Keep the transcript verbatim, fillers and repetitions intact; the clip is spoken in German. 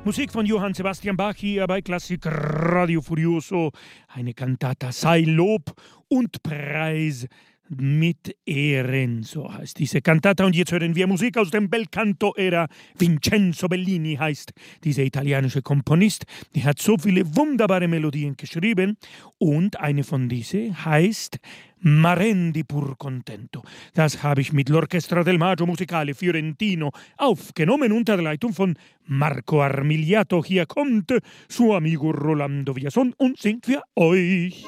Musik von Johann Sebastian Bach hier bei Klassik Radio Furioso. Eine Cantata sei Lob und Preis mit Ehren, so heißt diese Cantata. Und jetzt hören wir Musik aus dem Belcanto-Ära. Vincenzo Bellini heißt dieser italienische Komponist. Der hat so viele wunderbare Melodien geschrieben. Und eine von diesen heißt Marendi pur contento. Das habe ich mit l'Orchestra del Maggio Musicale Fiorentino aufgenommen unter der Leitung von Marco Armigliato. Hier kommt suo amigo Rolando Villazón und singt für euch.